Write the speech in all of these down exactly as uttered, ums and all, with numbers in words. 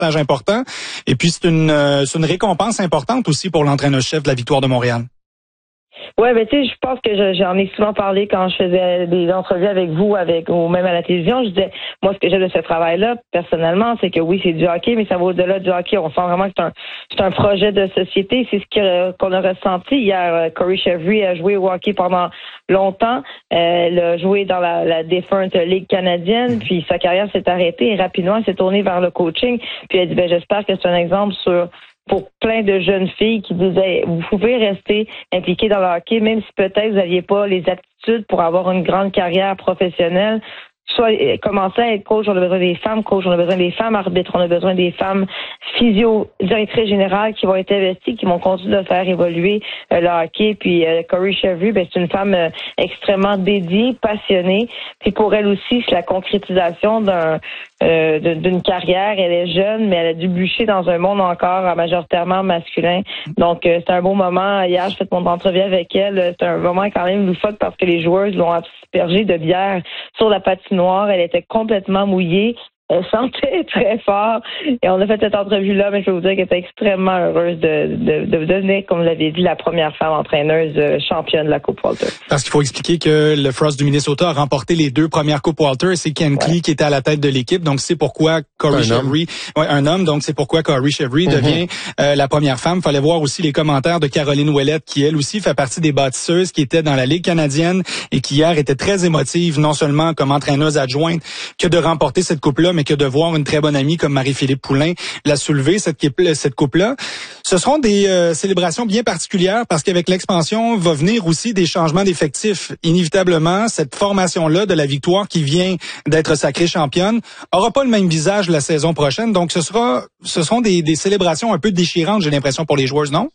stage important. Et puis, c'est une, euh, c'est une récompense importante aussi pour l'entraîneur-chef de la Victoire de Montréal. Ouais, ben tu sais, je pense que je, j'en ai souvent parlé quand je faisais des entrevues avec vous, avec ou même à la télévision. Je disais, moi, ce que j'aime de ce travail-là, personnellement, c'est que oui, c'est du hockey, mais ça va au-delà du hockey. On sent vraiment que c'est un, c'est un projet de société. C'est ce que, qu'on a ressenti hier. Corey Chevry a joué au hockey pendant longtemps. Euh, elle a joué dans la, la défunte Ligue canadienne, puis sa carrière s'est arrêtée et rapidement, elle s'est tournée vers le coaching. Puis elle dit, ben j'espère que c'est un exemple sur pour plein de jeunes filles qui disaient, vous pouvez rester impliquées dans le hockey, même si peut-être vous n'aviez pas les aptitudes pour avoir une grande carrière professionnelle. Soit commencer à être coach, on a besoin des femmes coach, on a besoin des femmes arbitres, on a besoin des femmes physio, directrices générales qui vont être investies, qui vont continuer de faire évoluer euh, le hockey. Puis euh, Corey Chevry, ben, c'est une femme euh, extrêmement dédiée, passionnée. Puis pour elle aussi, c'est la concrétisation d'un euh, d'une carrière. Elle est jeune, mais elle a dû bûcher dans un monde encore majoritairement masculin. Donc euh, c'est un beau moment. Hier, j'ai fait mon entrevue avec elle. C'est un moment quand même loufoque parce que les joueuses l'ont aspergée de bière sur la patinoire. Elle était complètement mouillée. Elle sentait très fort. Et on a fait cette entrevue-là, mais je peux vous dire qu'elle était extrêmement heureuse de, de, de devenir, comme vous l'avez dit, la première femme entraîneuse championne de la Coupe Walter. Parce qu'il faut expliquer que le Frost du Minnesota a remporté les deux premières Coupes Walter. C'est Ken Klee ouais. qui était à la tête de l'équipe. Donc, c'est pourquoi Corey Chevry... Ouais, un homme. Donc, c'est pourquoi Corey Chevry mm-hmm. devient euh, la première femme. Fallait voir aussi les commentaires de Caroline Ouellette, qui, elle aussi, fait partie des bâtisseuses qui étaient dans la Ligue canadienne et qui, hier, était très émotive, non seulement comme entraîneuse adjointe, que de remporter cette coupe-là, mais que de voir une très bonne amie comme Marie-Philippe Poulin la soulever, cette, cette coupe-là. Ce seront des euh, célébrations bien particulières parce qu'avec l'expansion va venir aussi des changements d'effectifs. Inévitablement, cette formation-là de la Victoire qui vient d'être sacrée championne aura pas le même visage la saison prochaine. Donc, ce sera, ce seront des, des célébrations un peu déchirantes, j'ai l'impression, pour les joueuses, non?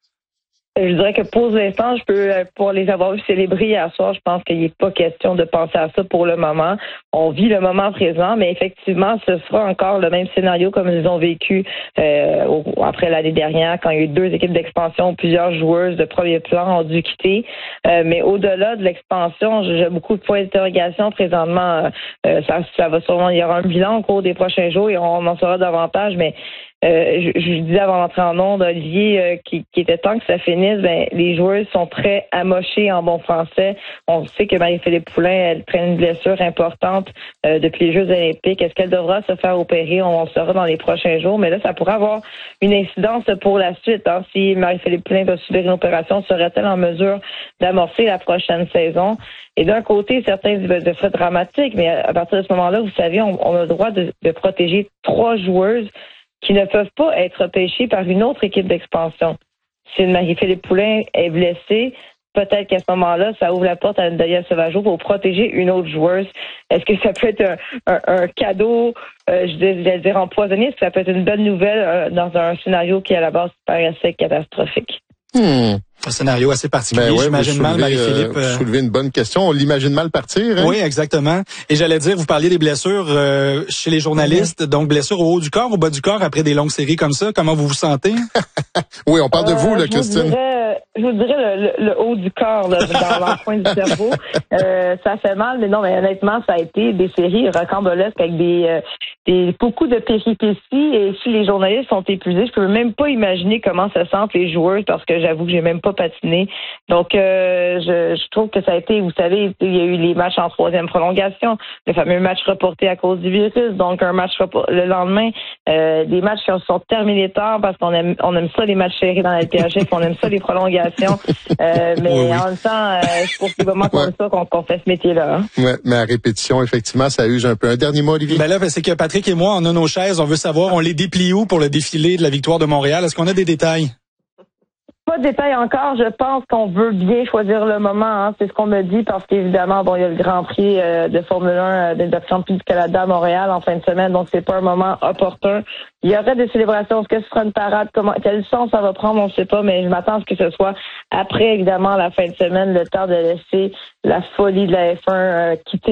Je dirais que pour l'instant, je peux, pour les avoir vu célébrer hier soir, je pense qu'il n'est pas question de penser à ça pour le moment. On vit le moment présent, mais effectivement, ce sera encore le même scénario comme ils ont vécu euh, au, après l'année dernière, quand il y a eu deux équipes d'expansion, plusieurs joueuses de premier plan ont dû quitter. Euh, mais au-delà de l'expansion, j'ai beaucoup de points d'interrogation présentement. Euh, ça, ça va sûrement, il y aura un bilan au cours des prochains jours et on en saura davantage, mais Euh, je, je disais avant d'entrer en onde, Olivier, euh, qui, qui était temps que ça finisse, ben, les joueuses sont très amochées en bon français. On sait que Marie-Philippe Poulin, elle traîne une blessure importante euh, depuis les Jeux olympiques. Est-ce qu'elle devra se faire opérer? On le saura dans les prochains jours, mais là, ça pourrait avoir une incidence pour la suite. Hein. Si Marie-Philippe Poulin doit subir une opération, serait-elle en mesure d'amorcer la prochaine saison? Et d'un côté, certains disent que ce serait dramatique, mais à partir de ce moment-là, vous savez, on, on a le droit de, de protéger trois joueuses qui ne peuvent pas être repêchés par une autre équipe d'expansion. Si une Marie-Philippe Poulin est blessée, peut-être qu'à ce moment-là, ça ouvre la porte à une Dalia Sauvageau pour protéger une autre joueuse. Est-ce que ça peut être un, un, un cadeau, euh, je vais dire empoisonné, est-ce que ça peut être une bonne nouvelle euh, dans un scénario qui, à la base, paraissait catastrophique? Hmm. Un scénario assez particulier, ben ouais, j'imagine mal, Marie-Philippe. Euh, vous soulevez une bonne question. On l'imagine mal partir, hein? Oui, exactement. Et j'allais dire, vous parliez des blessures euh, chez les journalistes, mm-hmm. donc blessures au haut du corps, au bas du corps, après des longues séries comme ça. Comment vous vous sentez? Oui, on parle euh, de vous, là, je Christine. Vous dirais, je vous dirais le, le, le haut du corps, là, dans l'encoin du cerveau. Euh, ça fait mal, mais non, mais honnêtement, ça a été des séries rocambolesques avec des, euh, des beaucoup de péripéties. Et si les journalistes sont épuisés, je peux même pas imaginer comment se sentent les joueurs parce que j'avoue que j'ai même pas patiné. Donc, euh, je, je trouve que ça a été, vous savez, il y a eu les matchs en troisième prolongation, le fameux match reporté à cause du virus, donc un match report, le lendemain, euh, des matchs qui sont terminés tard parce qu'on aime, on aime ça les matchs serrés dans la L P H F, on aime ça les prolongations, euh, mais oui, oui. en même temps, euh, je trouve que c'est vraiment comme ouais. ça qu'on, qu'on fait ce métier-là. Hein. Ouais, mais à répétition, effectivement, ça use un peu. Un dernier mot, Olivier? Ben là, c'est que Patrick et moi, on a nos chaises, on veut savoir, on les déplie où pour le défilé de la Victoire de Montréal? Est-ce qu'on a des détails? Pas de détails encore. Je pense qu'on veut bien choisir le moment. Hein. C'est ce qu'on me dit parce qu'évidemment, bon, il y a le Grand Prix euh, de Formule un euh, de Championnat du Canada à Montréal en fin de semaine, donc c'est pas un moment opportun. Il y aurait des célébrations. Est-ce que ce sera une parade? Comment, quel sens ça va prendre? On ne sait pas, mais je m'attends à ce que ce soit après, évidemment, la fin de semaine, le temps de laisser la folie de la F un euh, quitter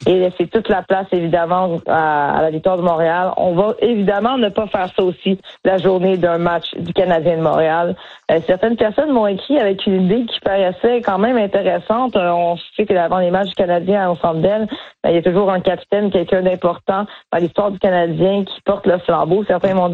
et laisser toute la place, évidemment, à, à la victoire de Montréal. On va évidemment ne pas faire ça aussi la journée d'un match du Canadien de Montréal. Euh, certaines personnes m'ont écrit avec une idée qui paraissait quand même intéressante. Euh, on sait que avant les matchs du Canadien au Centre Bell, ben, il y a toujours un capitaine, quelqu'un d'important dans l'histoire du Canadien qui porte le flambeau. Certains m'ont